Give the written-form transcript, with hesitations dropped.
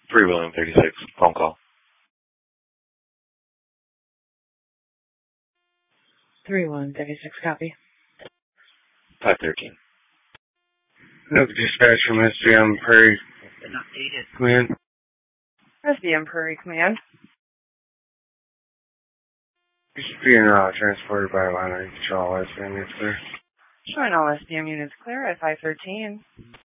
3 William 36, phone call. 3 William 36, copy. 513. No, dispatch from SBM Prairie Command. SBM Prairie Command. This is being transported by line control. SBM is clear. Showing all SBM units clear at 513.